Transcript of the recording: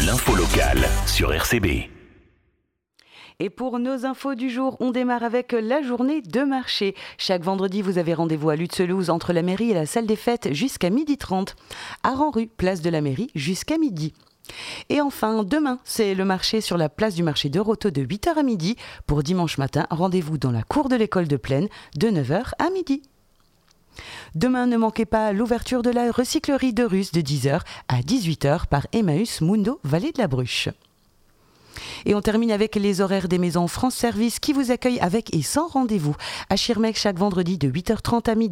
L'info locale sur RCB. Et pour nos infos du jour, on démarre avec la journée de marché. Chaque vendredi, vous avez rendez-vous à Lutzelouse entre la mairie et la salle des fêtes jusqu'à 12h30. À Ranru, place de la mairie, jusqu'à midi. Et enfin, demain, c'est le marché sur la place du marché de Roto de 8h à midi. Pour dimanche matin, rendez-vous dans la cour de l'école de Plaine de 9h à midi. Demain, ne manquez pas l'ouverture de la recyclerie de Russe de 10h à 18h par Emmaüs Mundo, Vallée de la Bruche. Et on termine avec les horaires des maisons France Service qui vous accueillent avec et sans rendez-vous. À Schirmeck chaque vendredi de 8h30 à midi.